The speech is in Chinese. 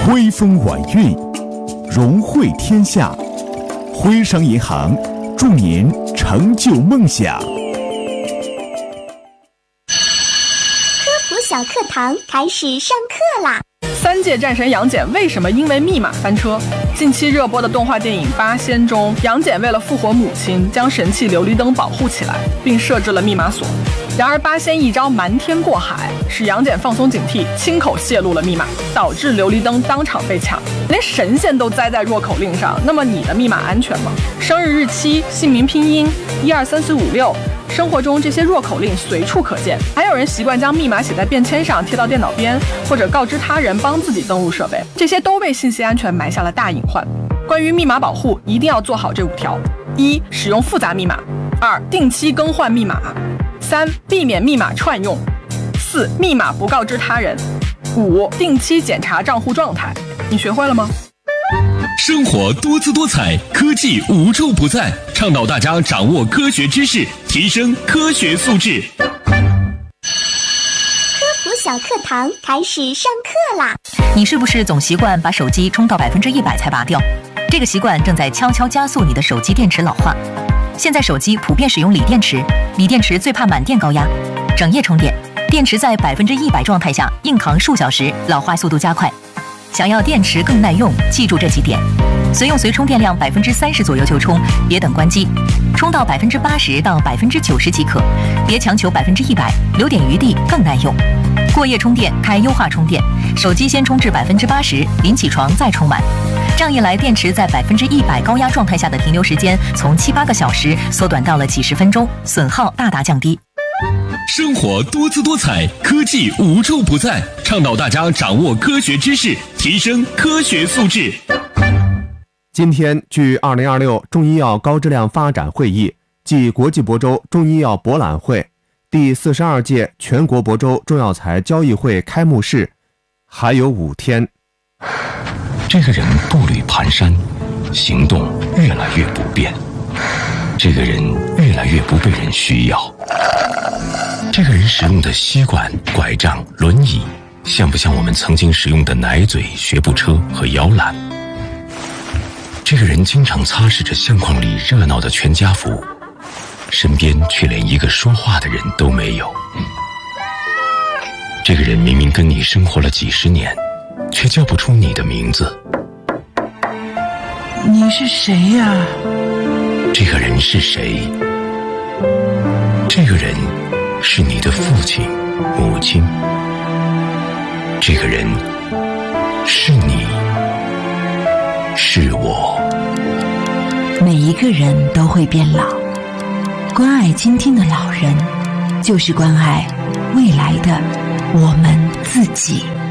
徽风晚运，融汇天下。徽商银行祝您成就梦想。 科普小课堂开始上课啦 ！3届战神杨戬为什么因为密码翻车？近期热播的动画电影《八仙》中，杨戬为了复活母亲，将神器琉璃灯保护起来，并设置了密码锁。然而八仙一招瞒天过海，使杨戬放松警惕，亲口泄露了密码，导致琉璃灯当场被抢。连神仙都栽在弱口令上，那么你的密码安全吗？生日日期、姓名拼音、1234566，生活中这些弱口令随处可见。还有人习惯将密码写在便签上，贴到电脑边，或者告知他人帮自己登录设备，这些都为信息安全埋下了大隐患。关于密码保护，一定要做好这5条：1. 使用复杂密码； 2. 定期更换密码； 3. 避免密码串用； 4. 密码不告知他人； 5. 定期检查账户状态。你学会了吗？ 生活多姿多彩，科技无处不在，倡导大家掌握科学知识，提升科学素质。 科普小课堂开始上课啦！ 你是不是总习惯把手机充到100%才拔掉？这个习惯正在悄悄加速你的手机电池老化。现在手机普遍使用锂电池，锂电池最怕满电高压，整夜充电，电池在100%状态下硬扛数小时，老化速度加快。想要电池更耐用，记住这几点：随用随充电量30%左右就充，别等关机，充到80%到90%即可，别强求100%，留点余地更耐用。过夜充电，开优化充电，手机先充至80%，临起床再充满。这样一来，电池在100%高压状态下的停留时间从7、8个小时缩短到了几十分钟，损耗大大降低。 生活多姿多彩，科技无处不在，倡导大家掌握科学知识，提升科学素质。 今天，据2026中医药高质量发展会议暨国际亳州中医药博览会第42届全国亳州中药材交易会开幕式还有5天。 这个人步履蹒跚，行动越来越不便，这个人越来越不被人需要。这个人使用的吸管、拐杖、轮椅，像不像我们曾经使用的奶嘴、学步车和摇篮？这个人经常擦拭着相框里热闹的全家福，身边却连一个说话的人都没有。这个人明明跟你生活了几十年，却叫不出你的名字。 你是谁呀？ 这个人是谁？这个人是你的父亲、母亲。这个人是你，是我。 每一个人都会变老，关爱今天的老人，就是关爱未来的我们自己。